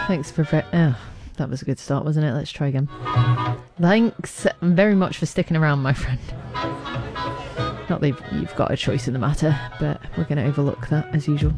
Thanks for... that was a good start, wasn't it? Let's try again. Thanks very much for sticking around, my friend. Not that you've got a choice in the matter, but we're going to overlook that as usual.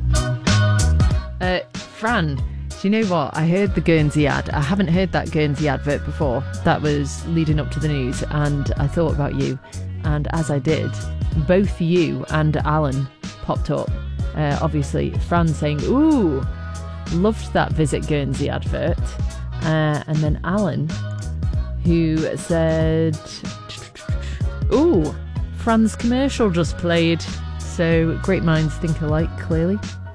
Fran, do you know what? I heard the Guernsey ad. I haven't heard that Guernsey advert before. That was leading up to the news, and I thought about you. And as I did, both you and Alan popped up. Obviously, Fran saying, "Ooh, loved that Visit Guernsey advert." And then Alan, who said, "Ooh, Fran's commercial just played." So great minds think alike, clearly.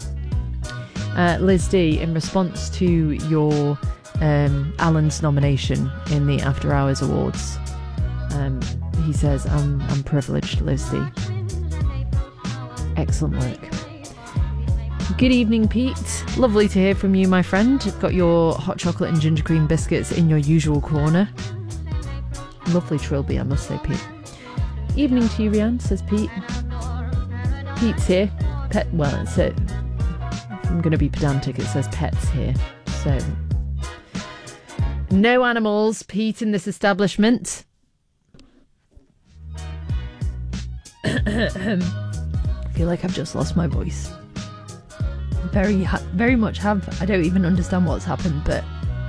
Liz D, in response to your Alan's nomination in the After Hours Awards, he says, I'm privileged, Liz D. Excellent work. Good evening, Pete. Lovely to hear from you, my friend. Got your hot chocolate and ginger cream biscuits in your usual corner. Lovely trilby, I must say, Pete. Evening to you, Rianne, says Pete. Pete's here. I'm going to be pedantic, it says pets here. So, no animals, Pete, in this establishment. I feel like I've just lost my voice. Very much have. I don't even understand what's happened, but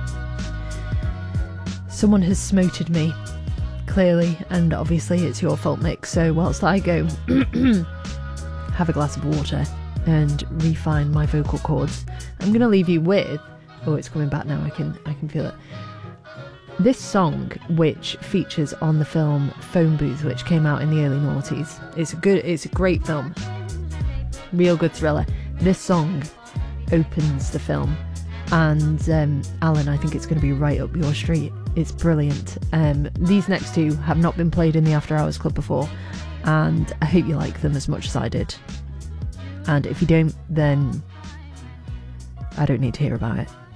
someone has smoted me, clearly, and obviously it's your fault, Mick. So whilst I go have a glass of water and refine my vocal cords, I'm going to leave you with... Oh, it's coming back now. I can feel it. This song, which features on the film Phone Booth, which came out in the early noughties. It's a great film. Real good thriller. This song opens the film, and Alan, I think it's going to be right up your street. It's brilliant. These next two have not been played in the After Hours Club before, and I hope you like them as much as I did. And if you don't, then I don't need to hear about it.